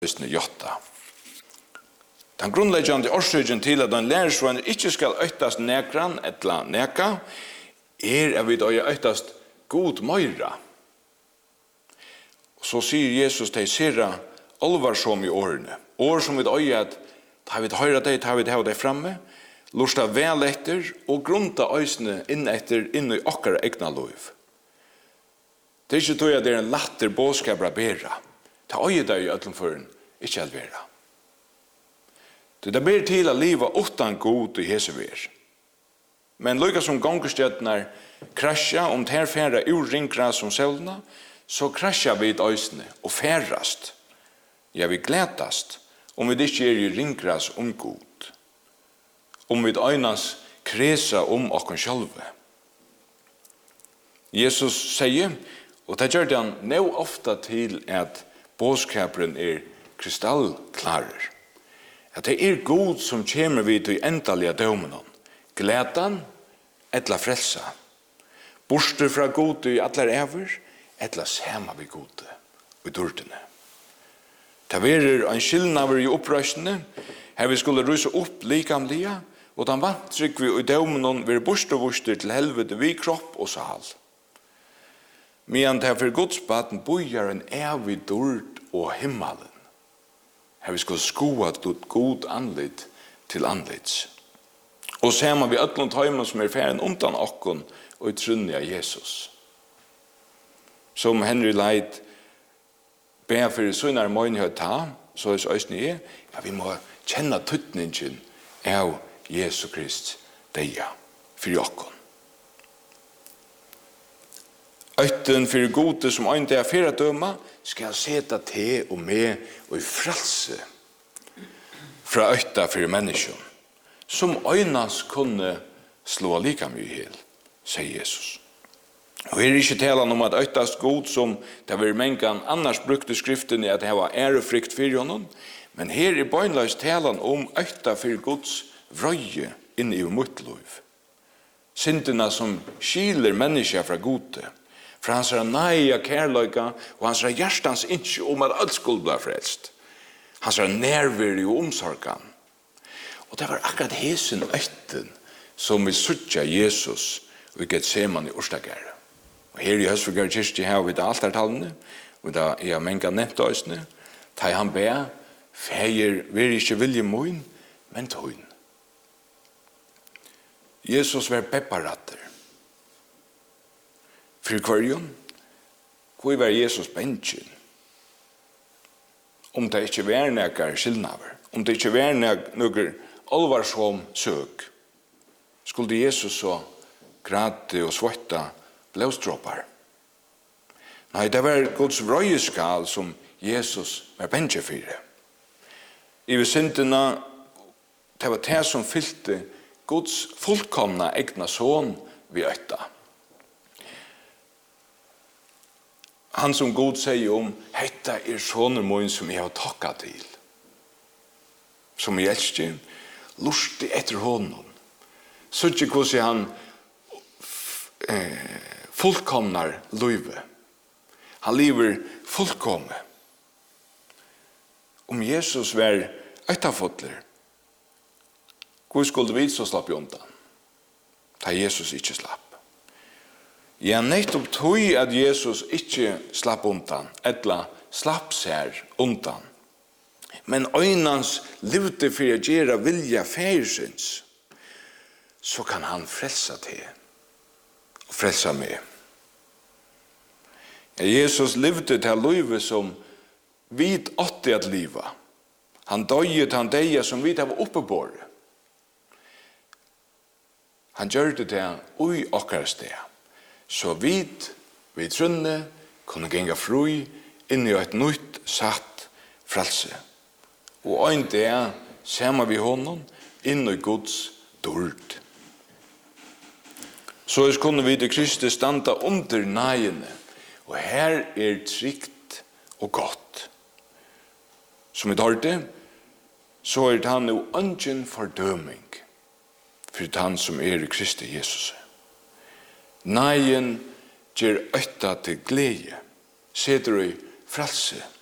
jotta. Den grundleggjande årsøkjen til at en lærersvann ikke skal øytast nekran etla neka, at vi da øytast god møyra. Så sier Jesus til sira alvarsom i årene. År som vi da at ta vi høyra deg, ta vi hava deg framme, lusta vel etter og grunta øysene inn i okkara egna liv. Det er ikke tog at det er en latter bådskap å bæra. Ta øye deg i ødlomføren, ikke alvera. Det er ber til å liva utan god i hesever. Men lykka som gongestjøtnar krasja om ter færa ur ringra som selvna, så krasja vi i øysene og færast. Ja, vi glætast om vi ikke er i ringras om god. Om vi øynas kresa om okken sjálve. Jesus sier, og det gjør han nå ofta til at bådskaperen er kristallklarer. At det er god som kommer vid til endalige dømen. Glætan, etla frelsa. Borster fra god i atler ever, etla sema vi gode i dordene. Det verer en skillnaver i opprøsene, her vi skulle rysa opp likamlige, og den vant trygg vi i dømen ved borster og borster til helvete vi kropp og sal. Men det for godsbaten bojar en evig dord og himmelen. Her vi skulle skoa god anlit til anlits. Og ser man vi ötlund tøymen som er færen undan okkon og i trunni av Jesus. Som Henry Light ber for sunnar møgnhøy ta, så er òsni ja, vi må kjenna tuttningen av Jesu Krist deia for okkon. Øyten for gode som øynte er fyrre døma, skal seta te og med og i frelse fra øyta for mennesken, som øynans kunne slå lika mye hel, sier Jesus. Og her er ikke talan om at øytast god som det var mengan annars brukte skriften i at det var ærefrykt for honom, men her er bøynløs talan om øyta for gods vrøye inn i mitt liv. Syndene som skiler mennesker fra gode, fra hans nøye kærløyga og hans hjertans ikke om at alt skulle bli frelst. Hans nærvær i omsorgen. Og det var akkurat hesen øyten som vi suttja Jesus og Getseman i Orsdagere. Og her i Høsfjord kyrkje har vi det altartallene, og da jeg har menga nevnt øysene, da han ber, feir vil ikke vilje moin, men tøyn. Jesus var bepparatter. For kvarjon, hvor var Jesus bensjen? Om det ikke var nægar skillnaver, om det ikke var nægar alvarsom søk, skulle Jesus så græte og svøtta blåstråpar. Nei, det var Guds vrøyeskal som Jesus var bensjen for. I syndene, det var det som fylte Guds fullkomna egna son vi øtta. Han som God sier om, hetta er soner min som jeg har takket til. Som jeg elsker, lustig etter honom. Så ikke hvordan han fullkomnar livet. Han lever fullkomme. Om Jesus var øytafotler, hvor skulle vi så slapp i undan? Da Jesus ikke slapp. Ja, nettopp tog at Jesus ikke slapp undan, etla slapp seg undan. Men øynans livte for å gjøre vilja færsins, så kan han frelsa til og frelsa med. Ja, Jesus livte til livet som vi åtte at liva. Han døye til han deia som vi var oppe på. Han gjør det til ui okkar sted. Så vi trunne kunne genga fri inn i et nytt satt frelse. Og ein det ser vi honom inn i Guds dord. Så kunne vi til Kristus standa under nægene, og her er trygt og godt. Som vi tar det, så er det han jo ungen fordøming for han som er i Kristus Jesus. Nægen gjør øtta til glede, setter i frelse,